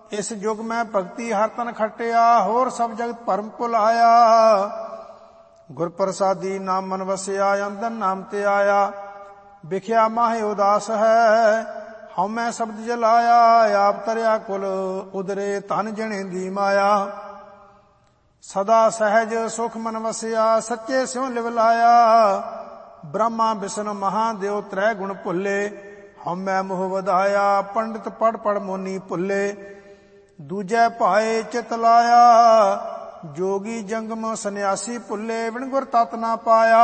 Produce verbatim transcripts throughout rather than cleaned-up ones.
इस युग में भगति हर तन खटिया, होर सब जगत भरम भुलाया। गुर प्रसादी नाम मन वसिया, अंदन नाम ते आया। बिख्या माहे उदास है, हम मैं शब्द जलाया। आप तरया कुल उदरे, धन जने दी माया। सदा सहज सुख मन वसिया, सच्चे स्यों लिव लाया। ब्रह्मा विष्णु महादेव त्रै गुण भुल्ले, हम मैं मोह वधाया। पंडित पढ़ पढ़ मोनी भुल्ले, दूजै भाए चित लाया। जोगी जंगम सन्यासी भुल्ले, बिन गुर तत ना पाया।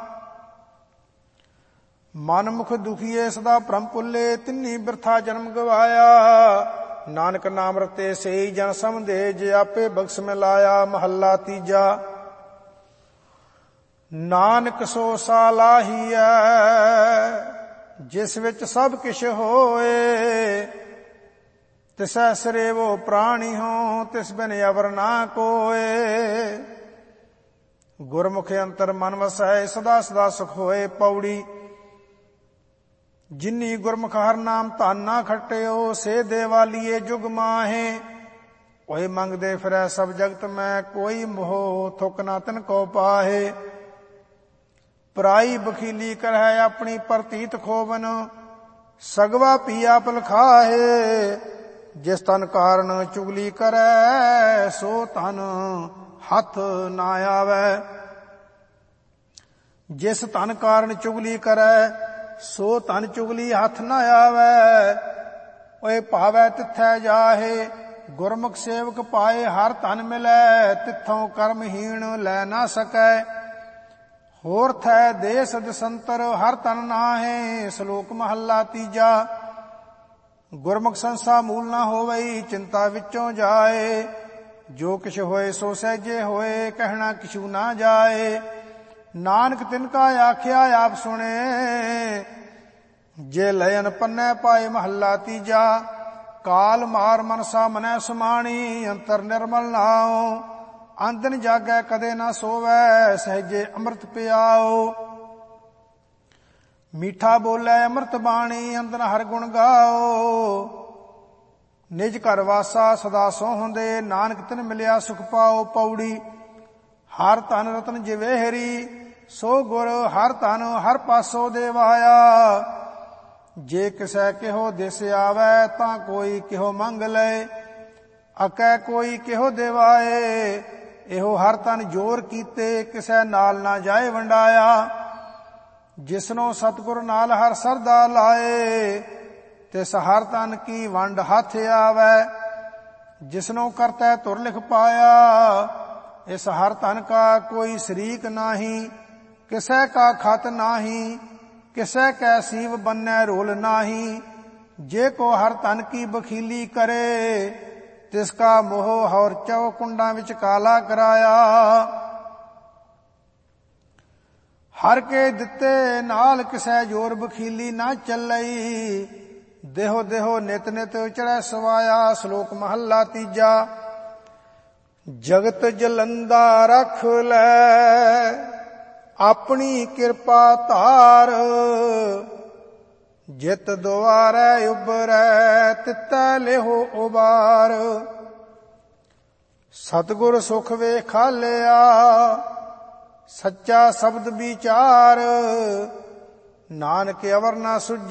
मन मुख दुखिए सदा भ्रम भुल्ले, तिन्नी बिरथा जन्म गवाया। नानक नाम रते से जन समझे, जे आपे बख्श में लाया। महला तीजा। नानक सो सालाहीऐ, जिस विच सब किश होए। तिसै सिरे वो प्राणी हो, तिस बिन अवर ना कोए। गुरमुख अंतर मन वसै, सदा सदा सुख होए। पौड़ी। जिन्नी गुरमुख हर नाम धन ना खटियो, से देवालीए जुग माहे। कोई मंगदे फिरै सब जगत में, कोई मोह थुक ना तिन को पाहे। पराई बखीली करै अपनी परतीत खोवन, सगवा पिया पल खाहे। जिस तन कारण चुगली करै, सो तन हथ ना आवे। जिस तन कारण चुगली करै, सो तन चुगली हथ न आवे। ओए भावै तिथै जाहे, गुरमुख सेवक पाए। हर तन मिलै, तिथों कर्महीन लै ना सकै। होर थै देस दसंतर, हर तन नाहे। श्लोक महला तीजा। गुरमुख संसा मूल ना होवई, चिंता विचों जाए। जो किछ होए सो सहजे होए, कहना किछू ना जाए। नानक तिनका आख्या आप सुने, जे लयन पन्नै पाए। महला तीजा। काल मार मनसा मनै सुमाणी, अंतर निर्मल नाओ। आंदन जागै कदे ना सोवै, सहजे अमृत पियाओ। मीठा बोलै अमृत बाणी, अंदन हर गुण गाओ। निज घर वासा सदा सोहंदे, नानक तिन मिलिया सुख पाओ। पौड़ी। हर धन रतन जिवेहरी, सो गुर हर धन हर पासो देवाया। जे किसै किहो दिस आवे, तां कोई किहो मंग लए। अकै कोई किहो देवाए, इहो हर तन जोर कीते। किसै नाल ना जाए वंडाया। जिसनो सतगुर नाल हर सरदा लाए, तिस हर तन की वंड हाथ आवे। जिसनो करतै तुर लिख पाया, इस हर तन का कोई शरीक नाही। किसै का खत नाही, किसै कै सीव बन्नै रोल नाही। जे को हर तन की बखीली करे, तिसका मोह हौर चौ कुंडा विच काला कराया। हर के दिते नाल किसै जोर बखीली ना चलई। देहो देहो नित नित चढ़ै सवाया। श्लोक महला तीजा। जगत जलंदा रख लै, अपनी कृपा धार। जित दुआरै उबरै, तितै लेहो उबार। सतगुर सुख वेखालिया, सच्चा शब्द विचार। नानक अवर ना सुझ